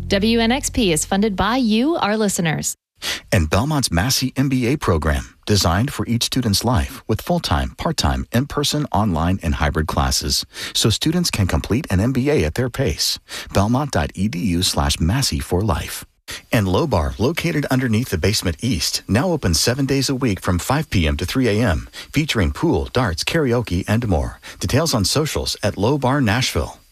WNXP is funded by you, our listeners. And Belmont's Massey MBA program, designed for each student's life with full-time, part-time, in-person, online, and hybrid classes, so students can complete an MBA at their pace. Belmont.edu/Massey for life. And Low Bar, located underneath the Basement East, now open 7 days a week from 5 p.m. to 3 a.m., featuring pool, darts, karaoke, and more. Details on socials at Low Bar Nashville.